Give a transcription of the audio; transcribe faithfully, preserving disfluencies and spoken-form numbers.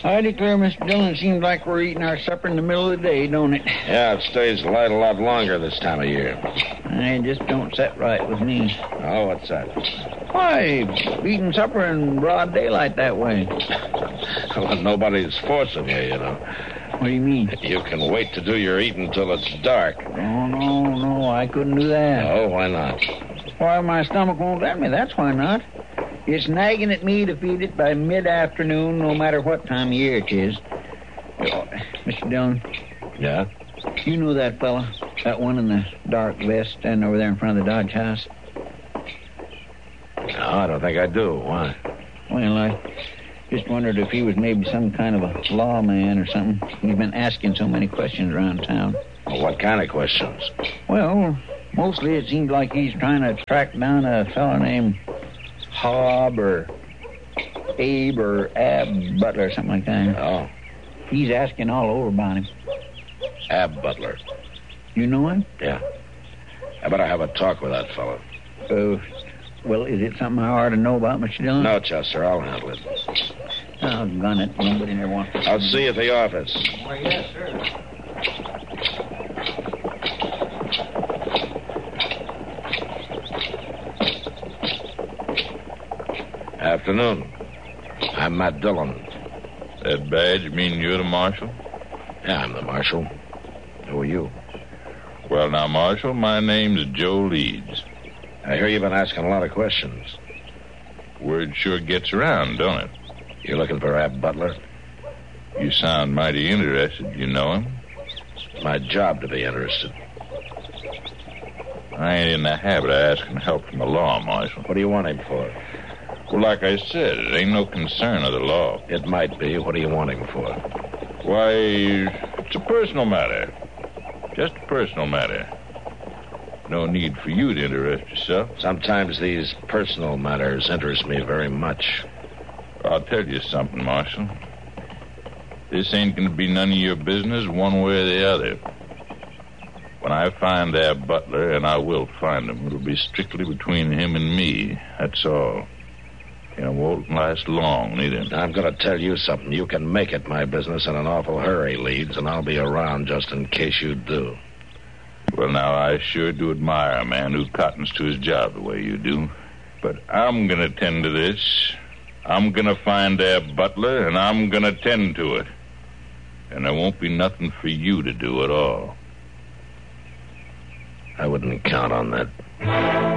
I declare, Mister Dillon, it seems like we're eating our supper in the middle of the day, don't it? Yeah, it stays light a lot longer this time of year. I just don't set right with me. Oh, what's that? Why, eating supper in broad daylight that way? Well, nobody's forcing you, you know. What do you mean? You can wait to do your eating till it's dark. Oh, no, no, I couldn't do that. Oh, why not? Why, my stomach won't let me, that's why not. It's nagging at me to feed it by mid-afternoon, no matter what time of year it is. Oh, Mister Dillon. Yeah? You know that fella? That one in the dark vest standing over there in front of the Dodge house? No, I don't think I do. Why? Well, I just wondered if he was maybe some kind of a lawman or something. He's been asking so many questions around town. Well, what kind of questions? Well, mostly it seems like he's trying to track down a fella named Hob or Abe or Ab Butler or something like that. Oh. He's asking all over about him. Ab Butler. You know him? Yeah. I better have a talk with that fellow. Uh, well, is it something I ought to know about, Mister Dillon? No, Chester, I'll handle it. Oh, gun it. Nobody never wants to... I'll see you at the office. Why, yes, sir. Afternoon. I'm Matt Dillon. That badge mean you're the marshal? Yeah, I'm the marshal. Who are you? Well, now, Marshal, my name's Joe Leeds. I hear you've been asking a lot of questions. Word sure gets around, don't it? You looking for Ab Butler? You sound mighty interested. You know him? It's my job to be interested. I ain't in the habit of asking help from the law, Marshal. What do you want him for? Well, like I said, it ain't no concern of the law. It might be. What do you want him for? Why, it's a personal matter. Just a personal matter. No need for you to interest yourself. Sometimes these personal matters interest me very much. I'll tell you something, Marshal. This ain't going to be none of your business one way or the other. When I find Ab Butler, and I will find him, it'll be strictly between him and me. That's all. And it won't last long, neither. I'm going to tell you something. You can make it my business in an awful hurry, Leeds, and I'll be around just in case you do. Well, now, I sure do admire a man who cottons to his job the way you do. But I'm going to tend to this. I'm going to find Ab Butler, and I'm going to tend to it. And there won't be nothing for you to do at all. I wouldn't count on that.